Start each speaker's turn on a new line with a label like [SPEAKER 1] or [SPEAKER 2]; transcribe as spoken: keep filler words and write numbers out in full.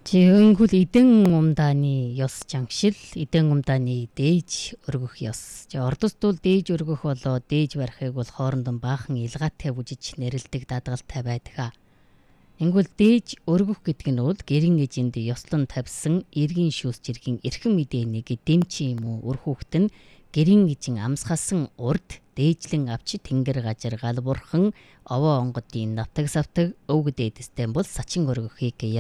[SPEAKER 1] Жингүүл эдэн умдааны ёс жангшил, эдэн умдааны дээж өргөх ёс. Ордостуул дээж өргөх болоо дээж барихыг бол хоорондон баахан илгаатай бүжиж нэрлдэг дадгалтай байдаг. Ингүүл дээж өргөх гэдэг нь бол гэрийн эжинд ёслон тавьсан эргийн шүүс жиргийн эрхэм мэдээнийг дэмчи юм уу үр хүүхэд нь гэрийн эжин амсгасан урд дээжлэн авч тэнгэр гажир гал бурхан овоо онгодын навтаг савтаг өвгд эдэстэй бол сачин өргөхийг